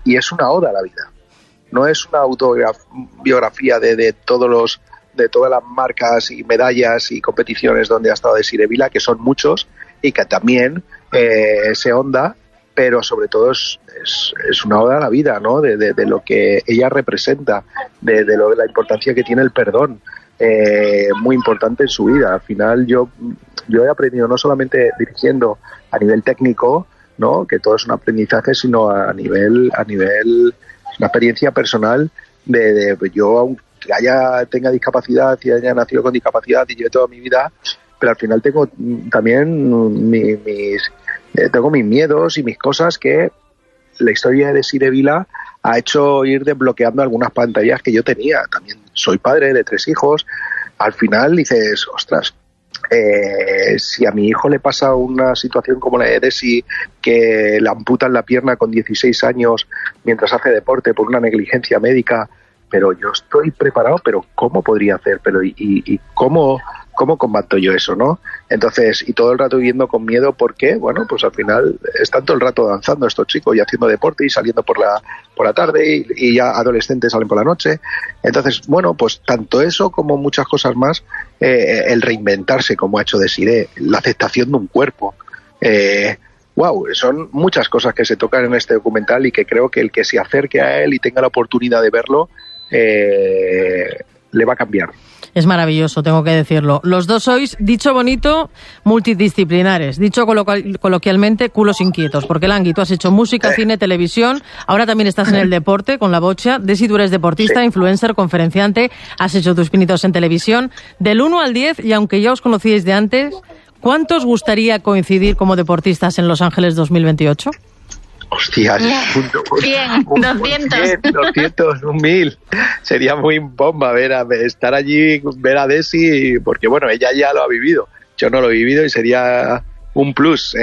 y es una oda a la vida. No es una autobiografía de todas las marcas y medallas y competiciones donde ha estado Desiré Vila, que son muchos y que también se honda, pero sobre todo es una oda a la vida, ¿no? De lo que ella representa, de la importancia que tiene el perdón, muy importante en su vida. Al final yo he aprendido no solamente dirigiendo a nivel técnico, ¿no? Que todo es un aprendizaje, sino a nivel una experiencia personal de yo, aunque tenga discapacidad y haya nacido con discapacidad y lleve toda mi vida, pero al final tengo también tengo mis miedos y mis cosas que la historia de Desiré Vila ha hecho ir desbloqueando algunas pantallas que yo tenía. También soy padre de 3 hijos. Al final dices, ostras, si a mi hijo le pasa una situación como la de Desi, que le amputan la pierna con 16 años mientras hace deporte por una negligencia médica, pero yo estoy preparado, pero ¿cómo podría hacer? Pero ¿y cómo combato yo eso, no? Entonces, y todo el rato viviendo con miedo, porque, bueno, pues al final están todo el rato danzando estos chicos y haciendo deporte y saliendo por la tarde y ya adolescentes salen por la noche. Entonces, bueno, pues tanto eso como muchas cosas más, el reinventarse como ha hecho Desiré, la aceptación de un cuerpo. Wow, son muchas cosas que se tocan en este documental y que creo que el que se acerque a él y tenga la oportunidad de verlo, le va a cambiar. Es maravilloso, tengo que decirlo. Los dos sois, dicho bonito, multidisciplinares. Dicho coloquialmente, culos inquietos. Porque, Langui, tú has hecho música, cine, televisión. Ahora también estás en el deporte, con La Bocha. Desi, tú eres deportista, sí, influencer, conferenciante. Has hecho tus pinitos en televisión. Del 1 al 10, y aunque ya os conocíais de antes, ¿cuánto os gustaría coincidir como deportistas en Los Ángeles 2028? Hostias, 100, 200. 200, 1000. Sería muy bomba estar allí, ver a Desi, porque bueno, ella ya lo ha vivido. Yo no lo he vivido y sería un plus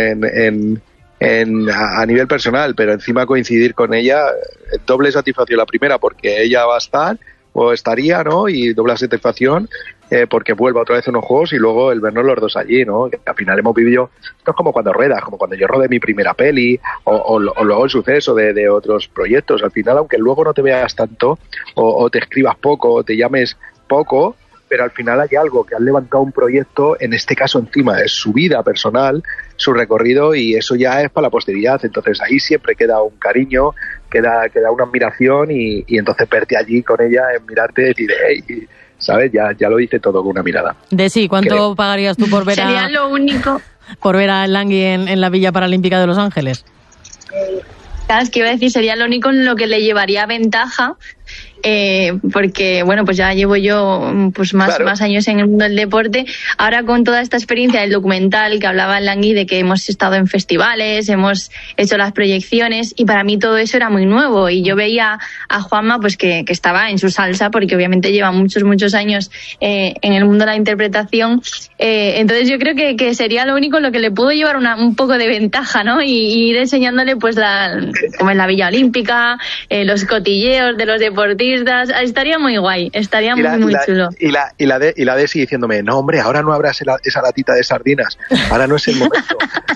a nivel personal, pero encima coincidir con ella, doble satisfacción. La primera, porque ella va a estar, o estaría, ¿no? Y doble satisfacción, porque vuelva otra vez a unos juegos y luego el vernos los dos allí, ¿no? Que al final hemos vivido, esto es como cuando ruedas, como cuando yo rodé mi primera peli o luego el suceso de otros proyectos. Al final, aunque luego no te veas tanto o te escribas poco o te llames poco, pero al final hay algo que han levantado un proyecto, en este caso encima es su vida personal, su recorrido, y eso ya es para la posteridad. Entonces ahí siempre queda un cariño, queda una admiración y entonces verte allí con ella, en mirarte y decir, hey, ¿sabes? Ya lo hice todo con una mirada. Desi, ¿cuánto pagarías tú por ver Sería lo único. Por ver a Langui en la Villa Paralímpica de Los Ángeles? Claro, es que iba a decir, sería lo único en lo que le llevaría ventaja, porque bueno, pues ya llevo yo pues más años en el mundo del deporte. Ahora, con toda esta experiencia del documental que hablaba Langui, de que hemos estado en festivales, hemos hecho las proyecciones, y para mí todo eso era muy nuevo, y yo veía a Juanma pues que estaba en su salsa, porque obviamente lleva muchos años en el mundo de la interpretación. Entonces yo creo que sería lo único en lo que le puedo llevar un poco de ventaja, ¿no? Y ir enseñándole pues como en la Villa Olímpica, los cotilleos de los deportistas. Estaría muy guay, estaría muy chulo. Y la Desi diciéndome, no hombre, ahora no abras esa latita de sardinas, ahora no es el momento.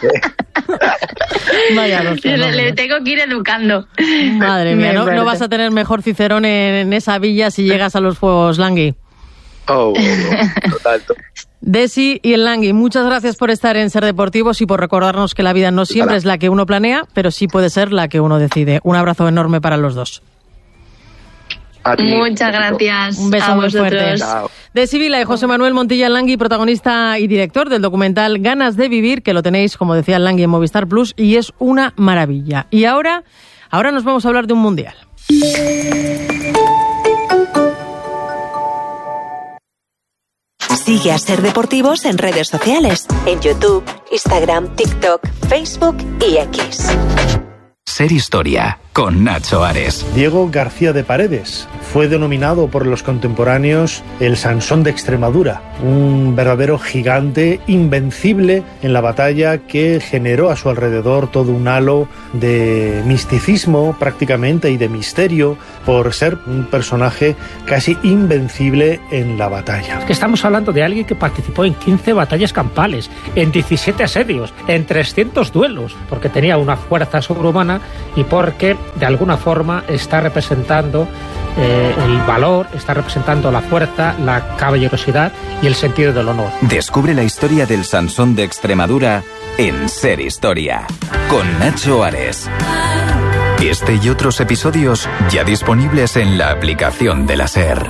Vaya, le tengo que ir educando. Madre mía, no vas a tener mejor Cicerón en esa villa si llegas a los Juegos, Langui. Total. Desi y el Langui, muchas gracias por estar en Ser Deportivos y por recordarnos que la vida no siempre es la que uno planea, pero sí puede ser la que uno decide. Un abrazo enorme para los dos. Muchas gracias. Un beso muy fuerte. Chao. Desi Vila y José Manuel Montilla Langui, protagonista y director del documental Ganas de Vivir, que lo tenéis, como decía Langui, en Movistar Plus, y es una maravilla. Y ahora nos vamos a hablar de un mundial. Sigue a Ser Deportivos en redes sociales, en YouTube, Instagram, TikTok, Facebook y X. Ser Historia, con Nacho Ares. Diego García de Paredes fue denominado por los contemporáneos el Sansón de Extremadura, un verdadero gigante invencible en la batalla que generó a su alrededor todo un halo de misticismo prácticamente y de misterio por ser un personaje casi invencible en la batalla. Es que estamos hablando de alguien que participó en 15 batallas campales, en 17 asedios, en 300 duelos, porque tenía una fuerza sobrehumana y porque de alguna forma está representando el valor, está representando la fuerza, la caballerosidad y el sentido del honor. Descubre la historia del Sansón de Extremadura en Ser Historia, con Nacho Ares. Este y otros episodios ya disponibles en la aplicación de la SER.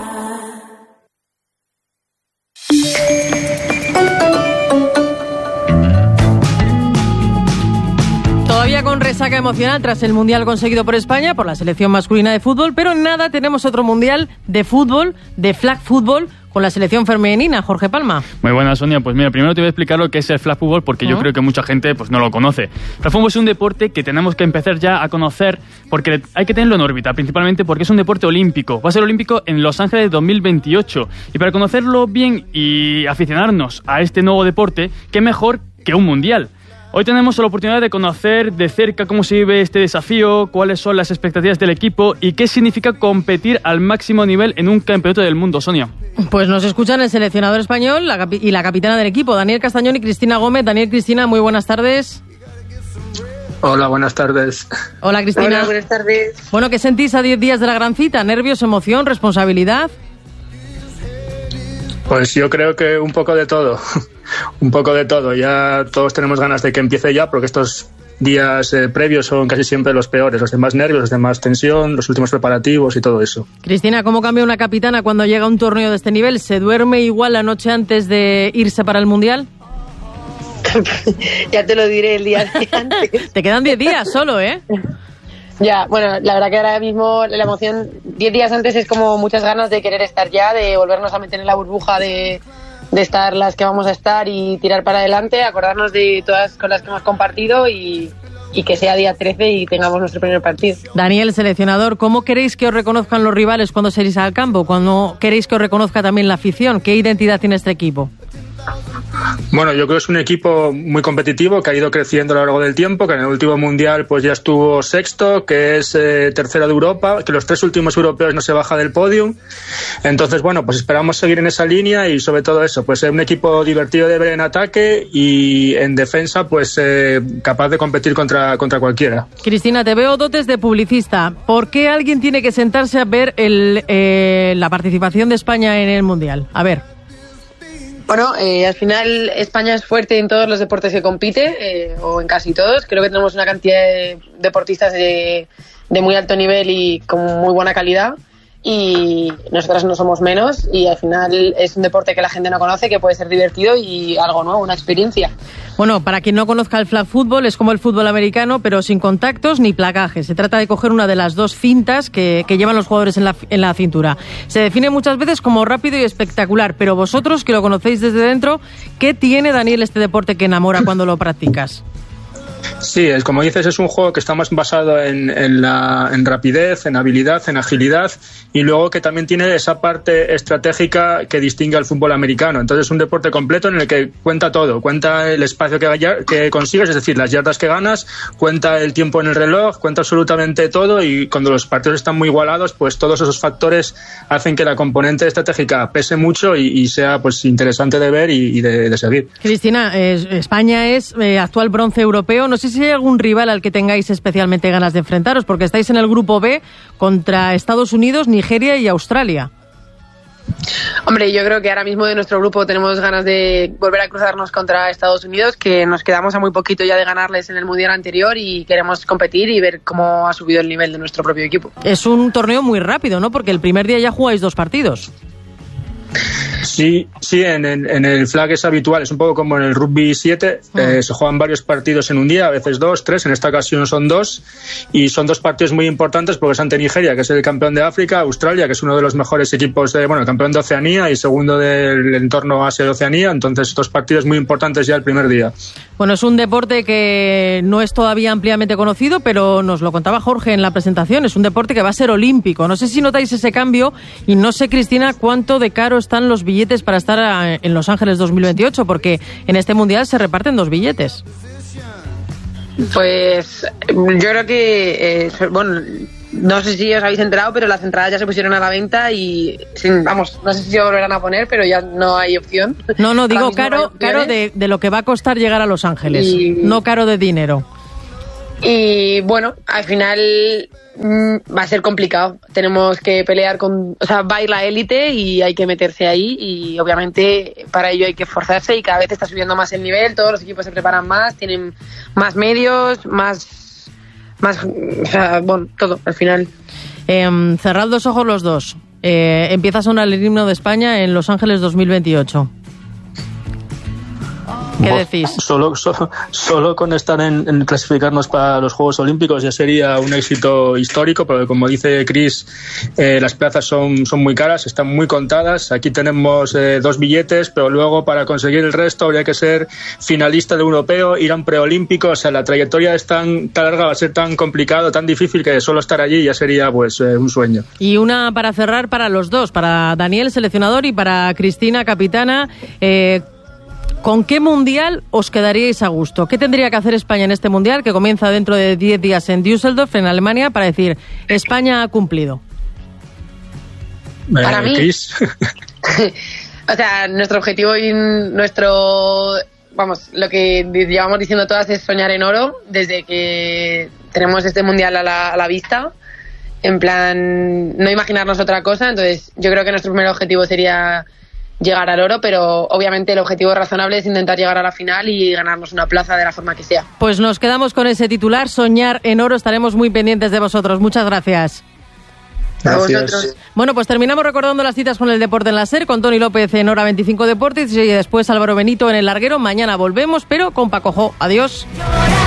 Todavía con resaca emocional tras el Mundial conseguido por España, por la selección masculina de fútbol, pero nada, tenemos otro Mundial de fútbol, de flag fútbol, con la selección femenina. Jorge Palma. Muy buena, Sonia. Pues mira, primero te voy a explicar lo que es el flag fútbol, porque yo creo que mucha gente pues no lo conoce. Flag fútbol es un deporte que tenemos que empezar ya a conocer, porque hay que tenerlo en órbita, principalmente porque es un deporte olímpico. Va a ser olímpico en Los Ángeles 2028. Y para conocerlo bien y aficionarnos a este nuevo deporte, qué mejor que un Mundial. Hoy tenemos la oportunidad de conocer de cerca cómo se vive este desafío, cuáles son las expectativas del equipo y qué significa competir al máximo nivel en un campeonato del mundo, Sonia. Pues nos escuchan el seleccionador español y la capitana del equipo, Daniel Castañón y Cristina Gómez. Daniel, Cristina, muy buenas tardes. Hola, buenas tardes. Hola, Cristina. Hola, buenas tardes. Bueno, ¿qué sentís a 10 días de la gran cita? ¿Nervios, emoción, responsabilidad? Pues yo creo que un poco de todo. Un poco de todo. Ya todos tenemos ganas de que empiece ya, porque estos días previos son casi siempre los peores, los de más nervios, los de más tensión, los últimos preparativos y todo eso. Cristina, ¿cómo cambia una capitana cuando llega a un torneo de este nivel? ¿Se duerme igual la noche antes de irse para el Mundial? Ya te lo diré el día de antes. Te quedan 10 días solo, ¿eh? Ya, bueno, la verdad que ahora mismo la emoción 10 días antes es como muchas ganas de querer estar ya, de volvernos a meter en la burbuja de estar las que vamos a estar y tirar para adelante, acordarnos de todas con las que hemos compartido y que sea día 13 y tengamos nuestro primer partido. Daniel, seleccionador, ¿cómo queréis que os reconozcan los rivales cuando salís al campo? ¿Cómo queréis que os reconozca también la afición? ¿Qué identidad tiene este equipo? Bueno, yo creo que es un equipo muy competitivo que ha ido creciendo a lo largo del tiempo, que en el último Mundial pues ya estuvo sexto, que es tercero de Europa, que los 3 últimos europeos no se baja del podium. Entonces, bueno, pues esperamos seguir en esa línea y sobre todo eso, pues un equipo divertido de ver en ataque y en defensa pues capaz de competir contra cualquiera. Cristina, te veo dotes de publicista. ¿Por qué alguien tiene que sentarse a ver la participación de España en el Mundial? A ver. Bueno, al final España es fuerte en todos los deportes que compite, o en casi todos. Creo que tenemos una cantidad de deportistas de muy alto nivel y con muy buena calidad. Y nosotras no somos menos, y al final es un deporte que la gente no conoce, que puede ser divertido y algo nuevo, una experiencia. Bueno, para quien no conozca el flag fútbol, es como el fútbol americano, pero sin contactos ni placaje. Se trata de coger una de las 2 cintas que llevan los jugadores en la cintura. Se define muchas veces como rápido y espectacular, pero vosotros, que lo conocéis desde dentro, ¿qué tiene, Daniel, este deporte que enamora cuando lo practicas? Sí, como dices, es un juego que está más basado en rapidez, en habilidad, en agilidad, y luego que también tiene esa parte estratégica que distingue al fútbol americano. Entonces es un deporte completo en el que cuenta todo, cuenta el espacio que consigues, es decir, las yardas que ganas, cuenta el tiempo en el reloj, cuenta absolutamente todo, y cuando los partidos están muy igualados, pues todos esos factores hacen que la componente estratégica pese mucho y sea pues interesante de ver y de seguir. Cristina, España es actual bronce europeo. No sé si hay algún rival al que tengáis especialmente ganas de enfrentaros, porque estáis en el grupo B contra Estados Unidos, Nigeria y Australia. Hombre, yo creo que ahora mismo de nuestro grupo tenemos ganas de volver a cruzarnos contra Estados Unidos, que nos quedamos a muy poquito ya de ganarles en el Mundial anterior y queremos competir y ver cómo ha subido el nivel de nuestro propio equipo. Es un torneo muy rápido, ¿no? Porque el primer día ya jugáis 2 partidos. Sí, en el flag es habitual, es un poco como en el rugby 7, se juegan varios partidos en un día, a veces 2, 3, en esta ocasión son 2, y son 2 partidos muy importantes porque es ante Nigeria, que es el campeón de África, Australia, que es uno de los mejores equipos, el campeón de Oceanía y segundo del entorno Asia de Oceanía, entonces 2 partidos muy importantes ya el primer día. Bueno, es un deporte que no es todavía ampliamente conocido, pero nos lo contaba Jorge en la presentación, es un deporte que va a ser olímpico. No sé si notáis ese cambio y no sé, Cristina, cuánto de caro están los billetes para estar en Los Ángeles 2028, porque en este Mundial se reparten 2 billetes. Pues yo creo que, bueno, no sé si os habéis enterado, pero las entradas ya se pusieron a la venta y, vamos, no sé si se volverán a poner, pero ya no hay opción. No, digo caro de lo que va a costar llegar a Los Ángeles, no caro de dinero. Y bueno, al final va a ser complicado. Tenemos que pelear va a ir la élite y hay que meterse ahí, y obviamente para ello hay que esforzarse, y cada vez está subiendo más el nivel, todos los equipos se preparan más, tienen más medios, más todo al final. Cerrad los ojos los dos. Empieza a sonar el himno de España en Los Ángeles 2028. ¿Qué decís? Solo con estar en clasificarnos para los Juegos Olímpicos ya sería un éxito histórico, porque como dice Chris, las plazas son muy caras, están muy contadas. Aquí tenemos 2 billetes, pero luego para conseguir el resto habría que ser finalista de europeo, ir a un preolímpico. O sea, la trayectoria es tan larga, va a ser tan complicado, tan difícil, que solo estar allí ya sería pues un sueño. Y una para cerrar para los dos, para Daniel, seleccionador, y para Cristina, capitana. ¿Con qué mundial os quedaríais a gusto? ¿Qué tendría que hacer España en este mundial, que comienza dentro de 10 días en Düsseldorf, en Alemania, para decir, España ha cumplido? Para mí, o sea, nuestro objetivo y lo que llevamos diciendo todas es soñar en oro, desde que tenemos este mundial a la vista. En plan, no imaginarnos otra cosa. Entonces, yo creo que nuestro primer objetivo sería llegar al oro, pero obviamente el objetivo razonable es intentar llegar a la final y ganarnos una plaza de la forma que sea. Pues nos quedamos con ese titular, soñar en oro. Estaremos muy pendientes de vosotros. Muchas gracias. Gracias. Bueno, pues terminamos recordando las citas con el deporte en la SER, con Tony López en Hora 25 Deportes, y después Álvaro Benito en El Larguero. Mañana volvemos, pero con Paco Jo. Adiós.